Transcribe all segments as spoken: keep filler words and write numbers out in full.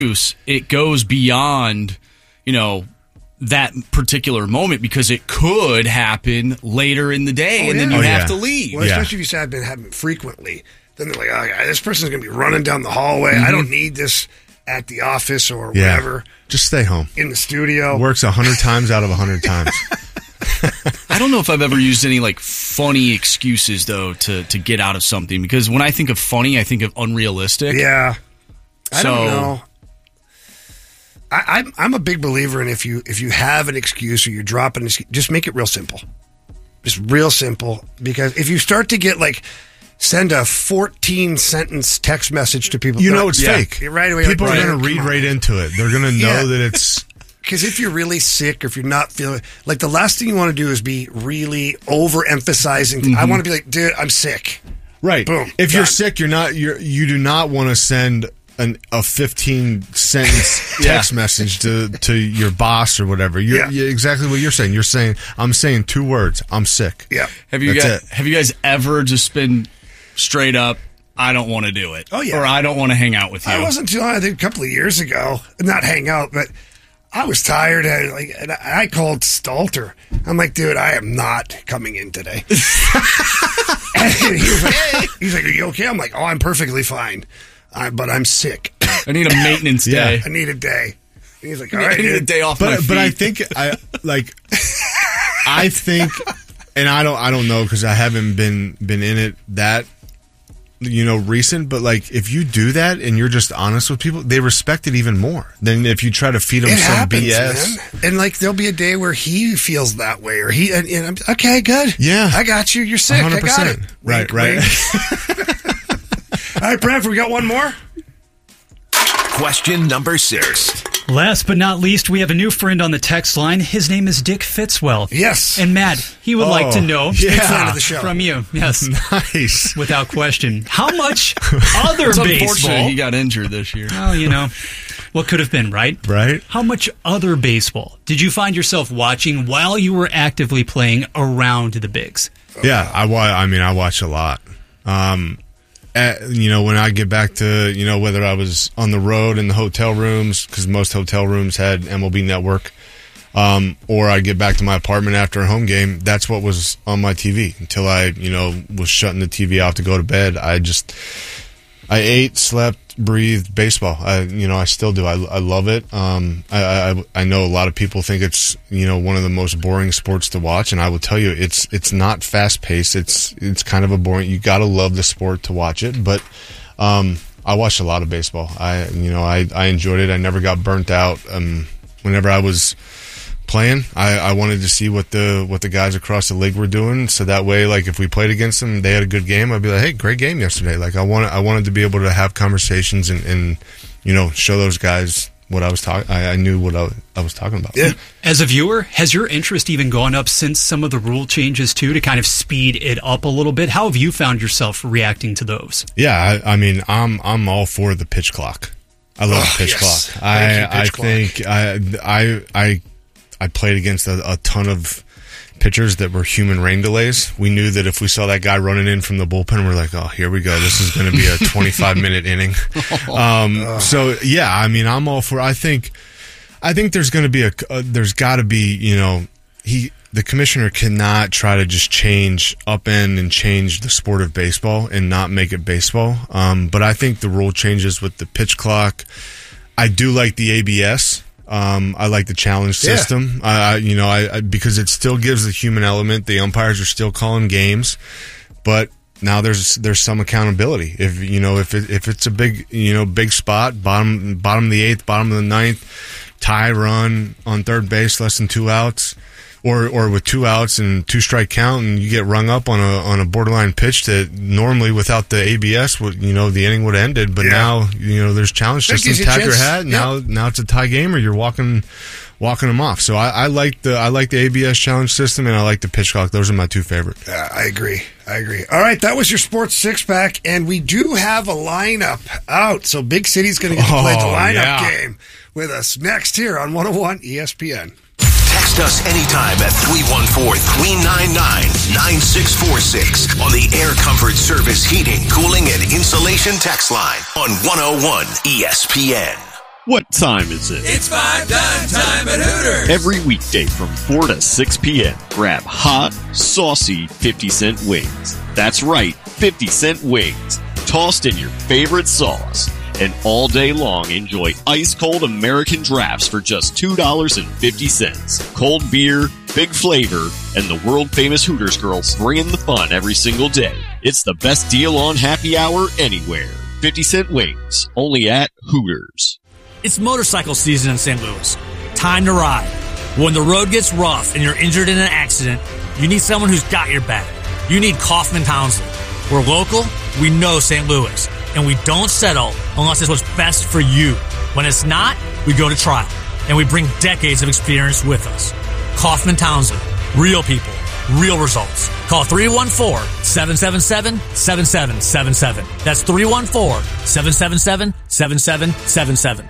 it goes beyond, you know, that particular moment because it could happen later in the day, oh, and yeah. then you oh, have yeah. to leave. Well, especially yeah. if you say I've been having it frequently, then they're like, oh, yeah, this person's going to be running down the hallway. Mm-hmm. I don't need this at the office or yeah. whatever. Just stay home. In the studio. Works a hundred times out of a hundred times. I don't know if I've ever used any like funny excuses though to to get out of something, because when I think of funny, I think of unrealistic. Yeah, I so, don't know. I, I'm I'm a big believer in if you if you have an excuse or you drop an excuse, just make it real simple, just real simple. Because if you start to get like send a fourteen sentence text message to people, you know it's yeah, fake. Right away, people like, are going to read right into it. They're going to know yeah. that it's. Because if you're really sick or if you're not feeling like, the last thing you want to do is be really overemphasizing. Mm-hmm. I want to be like, dude, I'm sick. Right. Boom. If done. you're sick, you're not. You're you do not want to send an a fifteen sentence yeah. text message to to your boss or whatever. You're, yeah. you're exactly what you're saying. You're saying I'm saying two words. I'm sick. Yeah. Have you That's guys it. Have you guys ever just been straight up, I don't want to do it. Oh, yeah. Or I don't want to hang out with you. I wasn't too long, I think a couple of years ago, not hang out, but I was tired. I, like, and I called Stalter. I'm like, dude, I am not coming in today. And he was like, he's like, are you okay? I'm like, oh, I'm perfectly fine. I, but I'm sick. I need a maintenance Yeah. day. I need a day. And he's like, all I right, need dude. a day off But my feet. but I think I like I think, and I don't I don't know because I haven't been been in it that you know recent. But like if you do that and you're just honest with people, they respect it even more than if you try to feed them It some happens, B S. man. And like there'll be a day where he feels that way, or he and, and I'm okay, good. Yeah, I got you. You're sick. one hundred percent. I got it. Right, Wink, right. wink. All right, Bradford, we got one more. Question number six. Last but not least, we have a new friend on the text line. His name is Dick Fitzwell. Yes. And Matt, he would Oh, like to know yeah. Big fan of the show. from you. Yes. Nice. Without question. How much other It's unfortunate baseball? he got injured this year. Oh, you know, what could have been, right? Right. How much other baseball did you find yourself watching while you were actively playing around the bigs? Yeah, I wa- I mean, I watch a lot. Um, at, you know, when I get back to, you know, whether I was on the road in the hotel rooms, because most hotel rooms had M L B Network, um, or I get back to my apartment after a home game, that's what was on my T V until I, you know, was shutting the T V off to go to bed. I just, I ate, slept, breathed baseball. I, you know, I still do. I, I love it. Um, I, I, I know a lot of people think it's, you know, one of the most boring sports to watch, and I will tell you, it's, it's not fast paced. It's, it's kind of a boring. You got to love the sport to watch it. But, um, I watched a lot of baseball. I, you know, I, I enjoyed it. I never got burnt out. Um, whenever I was playing, I, I wanted to see what the what the guys across the league were doing, so that way, like if we played against them, they had a good game, I'd be like, hey, great game yesterday. Like I wanted, I wanted to be able to have conversations and, and you know, show those guys what I was talking. I knew what I, I was talking about. Yeah. As a viewer, has your interest even gone up since some of the rule changes too, to kind of speed it up a little bit? How have you found yourself reacting to those? Yeah, I, I mean, I'm I'm all for the pitch clock. I love Oh, the pitch yes. clock. Thank I you, I pitch clock. think I I I I played against a, a ton of pitchers that were human rain delays. We knew that if we saw that guy running in from the bullpen, we're like, oh, here we go. This is going to be a twenty-five minute inning. Um, so yeah, I mean, I'm all for. I think, I think there's going to be a. Uh, there's got to be, you know, he the commissioner cannot try to just change upend and change the sport of baseball and not make it baseball. Um, but I think the rule changes with the pitch clock. I do like the A B S. Um, I like the challenge Yeah. system. I, I you know, I, I because it still gives the human element. The umpires are still calling games, but now there's there's some accountability. If you know if it, if it's a big you know big spot, bottom bottom of the eighth, bottom of the ninth, tie run on third base, less than two outs, or or with two outs and two strike count, and you get rung up on a on a borderline pitch that normally without the A B S would you know the inning would have ended, but Yeah. now you know there's challenge That system. gives you a Tap your chance. hat. Now Yep. now it's a tie game, or you're walking walking them off. So I, I like the I like the A B S challenge system, and I like the pitch clock. Those are my two favorite. Yeah, I agree. I agree. All right, that was your sports six pack, and we do have a lineup out. So Big City's going to get to play the Oh, lineup yeah. game with us next here on one oh one E S P N. Text us anytime at three one four, three nine nine, nine six four six on the Air Comfort Service Heating, Cooling, and Insulation text line on one oh one E S P N. What time is it? It's five dime time at Hooters. Every weekday from four to six p.m., grab hot, saucy fifty cent wings. That's right, fifty cent wings. Tossed in your favorite sauce. And all day long, enjoy ice-cold American drafts for just two dollars and fifty cents. Cold beer, big flavor, and the world-famous Hooters girls bringing the fun every single day. It's the best deal on happy hour anywhere. fifty cent wings, only at Hooters. It's motorcycle season in Saint Louis. Time to ride. When the road gets rough and you're injured in an accident, you need someone who's got your back. You need Kaufman Townsley. We're local, we know Saint Louis, and we don't settle unless it's what's best for you. When it's not, we go to trial, and we bring decades of experience with us. Kaufman Townsley. Real people. Real results. Call three one four, seven seven seven, seven seven seven seven. That's three one four, seven seven seven, seven seven seven seven.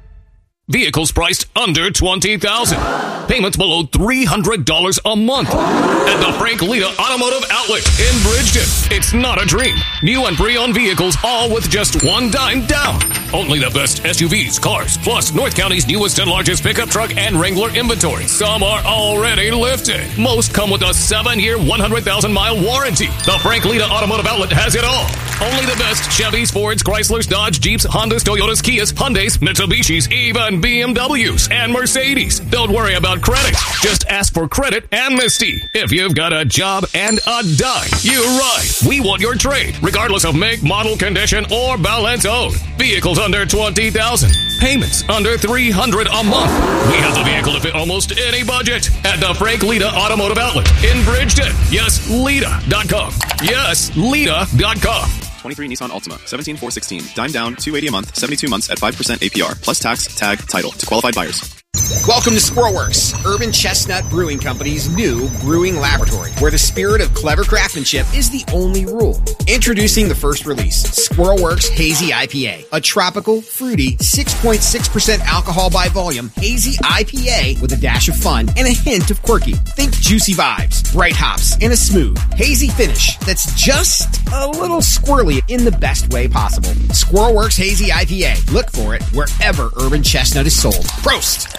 Vehicles priced under twenty thousand dollars. Payments below three hundred dollars a month. At the Frank Lita Automotive Outlet in Bridgeton. It's not a dream. New and pre-owned vehicles, all with just one dime down. Only the best S U Vs, cars, plus North County's newest and largest pickup truck and Wrangler inventory. Some are already lifted. Most come with a seven-year, one hundred thousand mile warranty. The Frank Lita Automotive Outlet has it all. Only the best Chevys, Fords, Chryslers, Dodge, Jeeps, Hondas, Toyotas, Kias, Hyundais, Mitsubishis, even B M Ws and Mercedes. Don't worry about credit. Just ask for credit amnesty. If you've got a job and a dime, you ride. We want your trade, regardless of make, model, condition, or balance owed. Vehicles under twenty thousand dollars. Payments under three hundred dollars a month. We have the vehicle to fit almost any budget at the Frank Lita Automotive Outlet in Bridgeton. Yes, Lita dot com. Yes, Lita dot com. twenty-three Nissan Altima, seventeen four sixteen, dime down, two eighty a month, seventy-two months at five percent A P R, plus tax, tag, title to qualified buyers. Welcome to Squirrelworks, Urban Chestnut Brewing Company's new brewing laboratory, where the spirit of clever craftsmanship is the only rule. Introducing the first release, Squirrelworks Hazy I P A, a tropical, fruity, six point six percent alcohol by volume hazy I P A with a dash of fun and a hint of quirky. Think juicy vibes, bright hops, and a smooth, hazy finish that's just a little squirrely in the best way possible. Squirrelworks Hazy I P A. Look for it wherever Urban Chestnut is sold. Prost!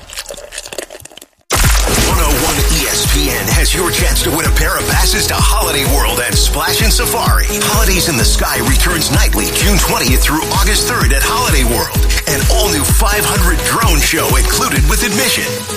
one oh one E S P N has your chance to win a pair of passes to Holiday World and Splash and Safari. Holidays in the Sky returns nightly June twentieth through August third at Holiday World. An all-new five hundred drone show included with admission.